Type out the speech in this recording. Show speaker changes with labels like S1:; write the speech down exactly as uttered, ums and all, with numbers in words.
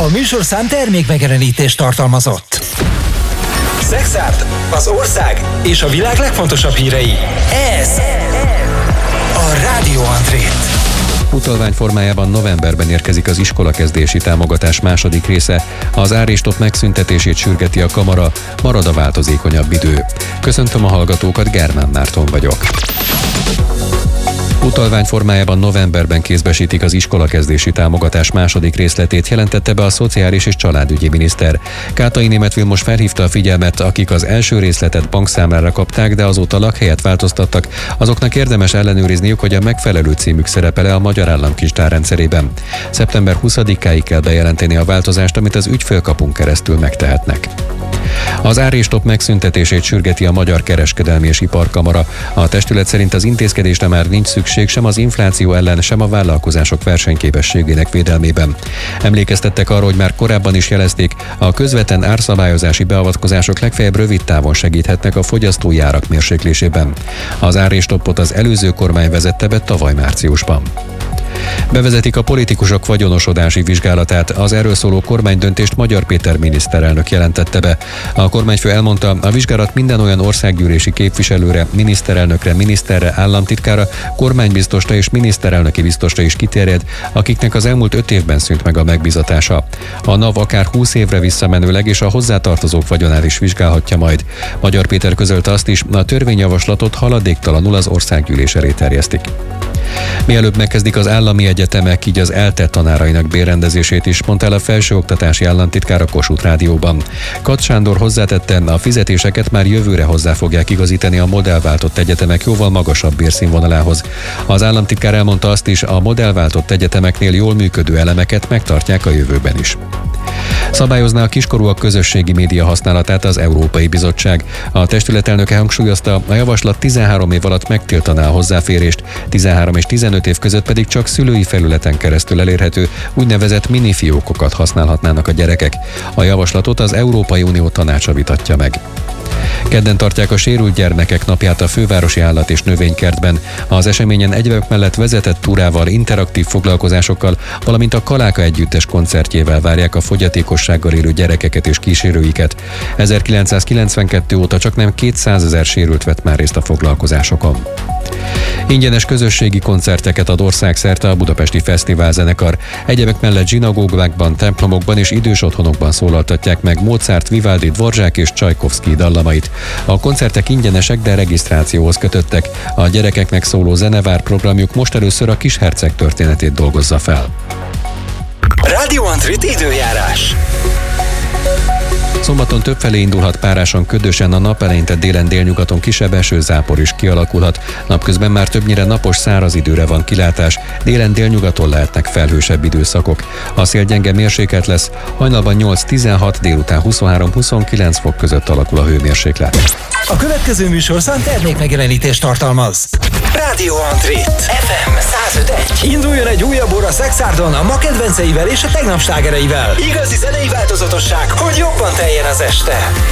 S1: A műsorszám termék megjelenítést tartalmazott. Szexárd, az ország és a világ legfontosabb hírei. Ez a Rádió Andrét.
S2: Utalvány formájában novemberben érkezik az iskolakezdési támogatás második része. Az áréstot megszüntetését sürgeti a kamara, marad a változékonyabb idő. Köszöntöm a hallgatókat, Germán Márton vagyok. Utalvány formájában novemberben kézbesítik az iskolakezdési támogatás második részletét, jelentette be a Szociális és Családügyi miniszter. Kátai Németh Vilmos felhívta a figyelmet, akik az első részletet bankszámlára kapták, de azóta lakhelyet változtattak, azoknak érdemes ellenőrizniük, hogy a megfelelő címük szerepel-e a Magyar Állam kincstárrendszerében. szeptember huszadikáig kell bejelenteni a változást, amit az ügyfélkapun keresztül megtehetnek. Az áréstok megszüntetését sürgeti a Magyar Kereskedelmi és Iparkamara. A testület szerint az intézkedésre már nincs szükség sem az infláció ellen, sem a vállalkozások versenyképességének védelmében. Emlékeztettek arra, hogy már korábban is jelezték, a közvetlen árszabályozási beavatkozások legfeljebb rövid távon segíthetnek a fogyasztói árak mérséklésében. Az áréstoppot az előző kormány vezette be tavaly márciusban. Bevezetik a politikusok vagyonosodási vizsgálatát, az erről szóló kormánydöntést Magyar Péter miniszterelnök jelentette be. A kormányfő elmondta, a vizsgálat minden olyan országgyűlési képviselőre, miniszterelnökre, miniszterre, államtitkára, kormánybiztosra és miniszterelnöki biztosra is kiterjed, akiknek az elmúlt öt évben szűnt meg a megbizatása. A NAV akár húsz évre visszamenőleg és a hozzátartozók vagyonát is vizsgálhatja majd. Magyar Péter közölte azt is, a törvényjavaslatot haladéktalanul az országgyűlés elé terjesztik. Mielőbb megkezdik az állami egyetemek, így az ELTE tanárainak bérrendezését is, mondta el a felsőoktatási államtitkár a Kossuth Rádióban. Kath Sándor hozzátette, a fizetéseket már jövőre hozzá fogják igazítani a modellváltott egyetemek jóval magasabb bérszínvonalához. Az államtitkár elmondta azt is, a modellváltott egyetemeknél jól működő elemeket megtartják a jövőben is. Szabályozná a kiskorúak közösségi média használatát az Európai Bizottság. A testület elnöke hangsúlyozta, a javaslat tizenhárom év alatt megtiltaná a hozzáférést, tizenhárom és tizenöt év között pedig csak szülői felületen keresztül elérhető úgynevezett minifiókokat használhatnának a gyerekek. A javaslatot az Európai Unió tanácsa vitatja meg. Kedden tartják a sérült gyermekek napját a fővárosi állat- és növénykertben. Az eseményen egyebek mellett vezetett túrával, interaktív foglalkozásokkal, valamint a Kaláka együttes koncertjével várják a fogyatékossággal élő gyerekeket és kísérőiket. ezerkilencszázkilencvenkettő óta csaknem kétszázezer sérült vett már részt a foglalkozásokon. Ingyenes közösségi koncerteket ad országszerte a Budapesti Fesztiválzenekar. Egyebek mellett zsinagógákban, templomokban és idős otthonokban szólaltatják meg Mozart, Vivaldi, Dvorzsák és Csajkovszkij dallamait. A koncertek ingyenesek, de regisztrációhoz kötöttek. A gyerekeknek szóló zenevár programjuk most először a Kisherceg történetét dolgozza fel.
S1: Rádió Andrét időjárás.
S2: Szombaton többfelé indulhat párásan, ködösen, a nap eleinte délen délnyugaton kisebb esőzápor is kialakulhat. Napközben már többnyire napos, száraz időre van kilátás, délen délnyugaton lehetnek felhősebb időszakok. A szél gyenge mérsékelt lesz, hajnalban nyolc-tizenhat, délután huszonhárom-huszonkilenc fok között alakul a hőmérséklet.
S1: A következő műsorszám termék megjelenítést tartalmaz. Rádió Andrét ef em száz öt egy. Induljon egy újabb óra Szexárdon a ma kedvenceivel és a tegnap slágereivel. Igazi zenei változatosság, hogy jobban teljen az este.